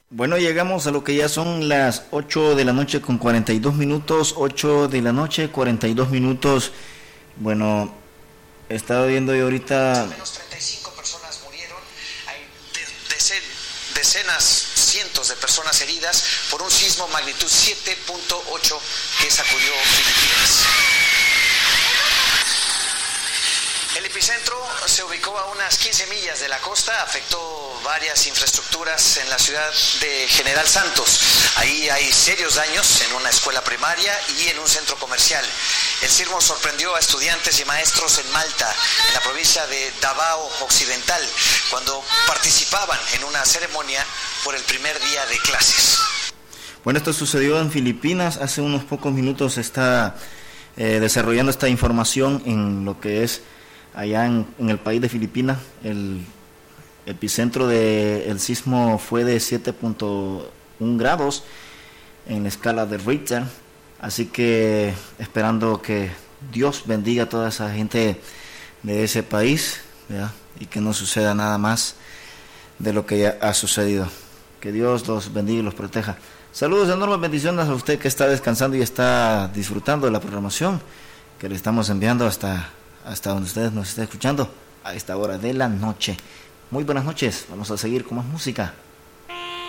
Bueno, llegamos a lo que ya son las 8 de la noche con 42 minutos, 8 de la noche, 42 minutos. Bueno, estaba viendo yo ahorita... Al menos 35 personas murieron, hay decenas, cientos de personas heridas por un sismo magnitud 7.8 que sacudió Filipinas. El epicentro se ubicó a unas 15 millas de la costa, afectó varias infraestructuras en la ciudad de General Santos. Ahí hay serios daños en una escuela primaria y en un centro comercial. El sismo sorprendió a estudiantes y maestros en Malta, en la provincia de Davao Occidental, cuando participaban en una ceremonia por el primer día de clases. Bueno, esto sucedió en Filipinas. Hace unos pocos minutos se está desarrollando esta información en lo que es allá en el país de Filipinas. El epicentro del sismo fue de 7.1 grados en la escala de Richter. Así que esperando que Dios bendiga a toda esa gente de ese país, ¿verdad? Y que no suceda nada más de lo que ya ha sucedido. Que Dios los bendiga y los proteja. Saludos, enormes bendiciones a usted que está descansando y está disfrutando de la programación que le estamos enviando hasta donde ustedes nos estén escuchando a esta hora de la noche. Muy buenas noches, vamos a seguir con más música.